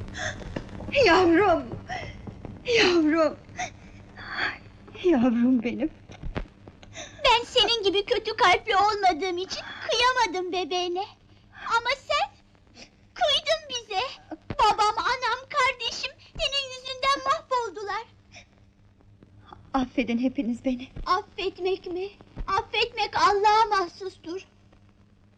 Yavrum! Yavrum! Yavrum benim! Ben senin gibi kötü kalpli olmadığım için kıyamadım bebeğine. Ama sen kıydın bize. Babam, anam, kardeşim senin yüzünden mahvoldular. Affedin hepiniz beni. Affetmek mi? Affetmek Allah'a mahsustur.